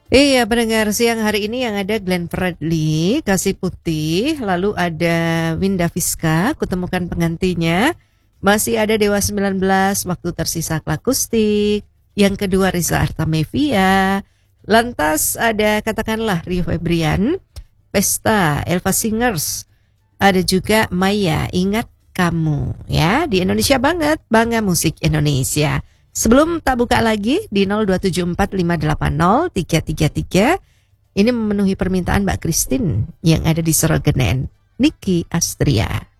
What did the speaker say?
Iya, pendengar siang hari ini yang ada Glenn Fredly, Kasih Putih, lalu ada Winda Fiska, kutemukan penggantinya. Masih ada Dewa 19, Waktu Tersisa Akustik. Yang kedua Riza Artamevia. Lantas ada katakanlah Rio Febrian, Pesta, Elva Singers. Ada juga Maya, Ingat Kamu. Ya, di Indonesia banget, Bangga Musik Indonesia. Sebelum tak buka lagi di 0274580 333, ini memenuhi permintaan Mbak Christine yang ada di Sorogenen, Niki Astria.